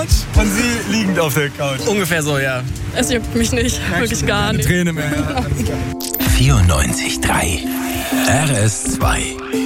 Couch und sie liegend auf der Couch. Ungefähr so, ja. Es juckt mich nicht, wirklich gar nicht. Träne mehr. Ja, alles klar. 94.3 RS2